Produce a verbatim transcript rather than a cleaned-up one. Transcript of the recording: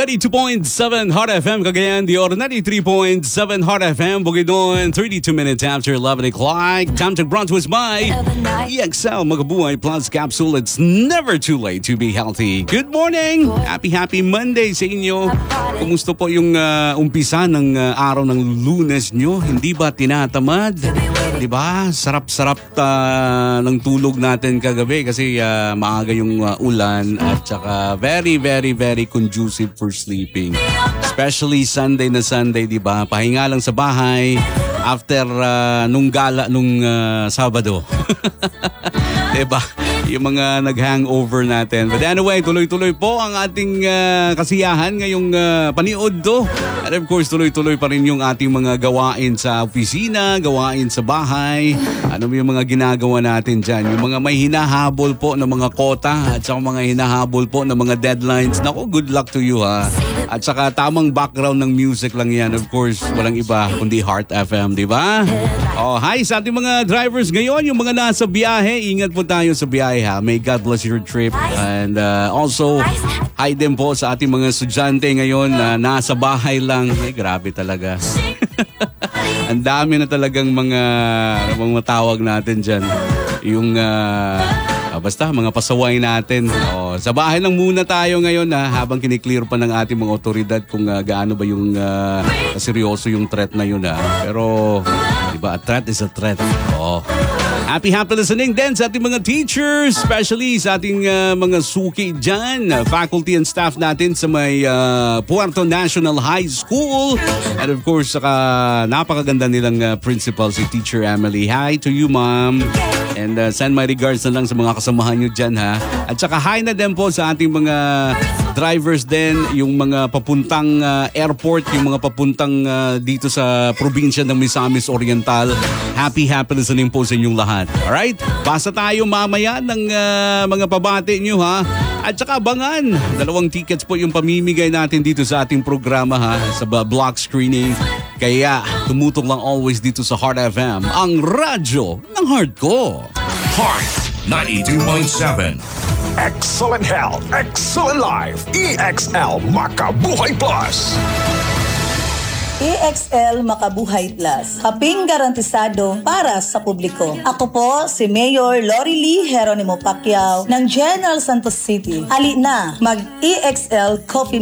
ninety-two point seven Hot F M Cagayan de Oro, ninety-three point seven Hot F M Bukidnon, thirty-two minutes after eleven o'clock. Time to brought to us by E X L Magabuhay Plus Capsule. It's never too late to be healthy. Good morning! Happy, happy Monday sa inyo. Kumusta po yung uh, umpisa ng uh, araw ng Lunes nyo? Hindi ba tinatamad? Diba? Sarap-sarap uh, ng tulog natin kagabi kasi uh, maaga yung uh, ulan at saka very, very, very conducive for sleeping. Especially Sunday na Sunday, diba? Pahinga lang sa bahay after uh, nung gala nung uh, Sabado. Diba? Yung mga nag-hangover natin. But anyway, tuloy-tuloy po ang ating uh, kasiyahan ngayong uh, paniudto. And of course, tuloy-tuloy pa rin yung ating mga gawain sa opisina, gawain sa bahay. Ano yung mga ginagawa natin dyan? Yung mga may hinahabol po ng mga kota at saka mga hinahabol po ng mga deadlines. Naku, good luck to you ha. At saka tamang background ng music lang yan. Of course, walang iba kundi Heart F M, di ba? Oh, hi sa ating mga drivers ngayon, yung mga nasa biyahe. Ingat po tayo sa biyahe ha. May God bless your trip. And uh, also, hi din po sa ating mga estudyante ngayon na nasa bahay lang. Ay, grabe talaga. Ang dami na talagang mga, mga tawag natin dyan. Yung, uh, uh, basta, mga pasaway natin. Oh, sa bahay lang muna tayo ngayon ha, habang kiniklear pa ng ating mga otoridad kung uh, gaano ba yung uh, seryoso yung threat na yun ha. Pero, di ba, a threat is a threat. Oh. Happy, happy listening din sa ating mga teachers, especially sa ating uh, mga suki dyan, uh, faculty and staff natin sa may uh, Puerto National High School. And of course, saka napakaganda nilang uh, principal, si Teacher Emily. Hi to you, ma'am. And uh, send my regards na lang sa mga kasamahan nyo dyan, ha. At saka hi na din po sa ating mga drivers din, yung mga papuntang uh, airport, yung mga papuntang uh, dito sa probinsya ng Misamis Oriental. Happy, happy listening po sa inyong lahat. Alright? Basta tayo mamaya ng uh, mga pabati nyo, ha. At saka abangan, dalawang tickets po yung pamimigay natin dito sa ating programa, ha, sa block screening. Kaya tumutok lang always dito sa Heart F M, ang radyo ng heart ko. Heart ninety-two point seven. Excellent health, excellent life. E X L Makabuhay Plus. E X L Makabuhay Plus, kaping garantisado para sa publiko. Ako po si Mayor Lori Lee Geronimo Pacquiao ng General Santos City. Ali na, mag-E X L Coffee